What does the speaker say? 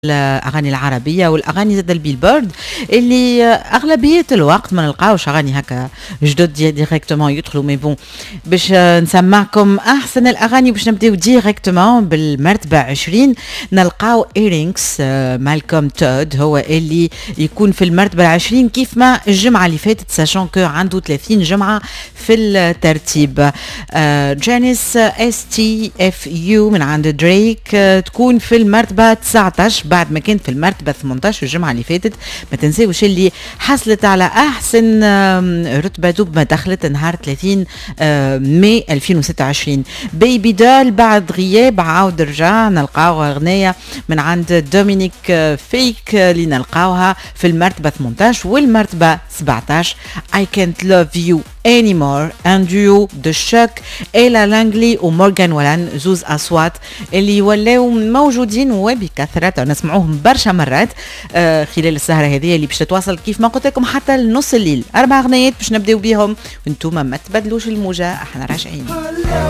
الأغاني العربية والأغاني زاد البيلبورد اللي أغلبية الوقت ما نلقاوش أغاني هكا جدد ديريكتومون يدخلوا مي بون باش نسمعكم أحسن الأغاني باش نبداو ديريكتومون بالمرتبة 20 نلقاو إيرينكس مالكوم تود هو اللي يكون في المرتبة 20 كيف ما الجمعة اللي فاتت ساشون كو عنده 30 جمعة في الترتيب. جانيس اس تي اف يو من عند دريك تكون في المرتبة 19 بعد ما كانت في المرتبة 18 الجمعة اللي فاتت. ما تنساوش اللي حصلت على أحسن رتبة دوب ما دخلت نهار 30 ماي 2026. بيبي دول بعد غياب عاود رجع نلقاو أغنية من عند دومينيك فيك اللي نلقاوها في المرتبة 18 والمرتبة 17 I can't love you anymore ان ديو دو شوك إلا لانجلي ومورغان ولان زوز أصوات اللي ولاو موجودين وبكثرة نسمعوهم برشا مرات خلال السهرة هذه اللي باش تتواصل كيف ما قلت لكم حتى لنص الليل. 4 أغنيات باش نبداو بيهم وانتوما ما تبدلوش الموجة احنا راجعين.